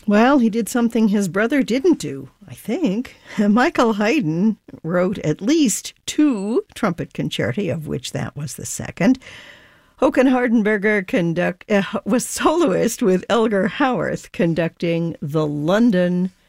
Well, he did something his brother didn't do, I think. Michael Haydn wrote at least 2 trumpet concerti, of which that was the second. Håkan Hardenberger was soloist with Elgar Howarth conducting the London